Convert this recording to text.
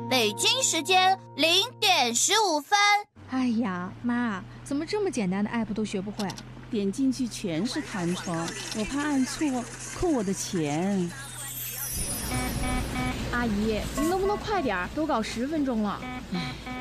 北京时间0点15分。 哎呀，妈，怎么这么简单的 app 都学不会啊？ 点进去全是弹窗，我怕按错扣我的钱。 阿姨，您能不能快点？都搞10分钟了。